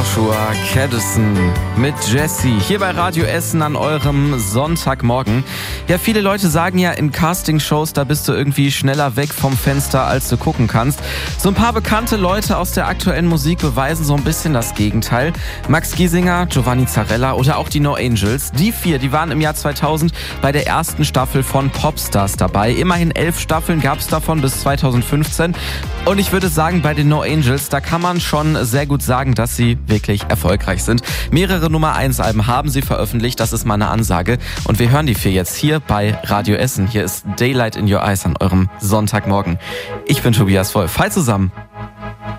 Joshua Caddison mit Jesse hier bei Radio Essen an eurem Sonntagmorgen. Ja, viele Leute sagen ja in Castingshows, da bist du irgendwie schneller weg vom Fenster, als du gucken kannst. So ein paar bekannte Leute aus der aktuellen Musik beweisen so ein bisschen das Gegenteil. Max Giesinger, Giovanni Zarella oder auch die No Angels. Die vier, die waren im Jahr 2000 bei der ersten Staffel von Popstars dabei. Immerhin 11 Staffeln gab es davon bis 2015. Und ich würde sagen, bei den No Angels, da kann man schon sehr gut sagen, dass sie wirklich erfolgreich sind. Mehrere Nummer-1-Alben haben sie veröffentlicht, das ist mal eine Ansage. Und wir hören die vier jetzt hier bei Radio Essen. Hier ist Daylight in Your Eyes an eurem Sonntagmorgen. Ich bin Tobias Wolf. Hi zusammen.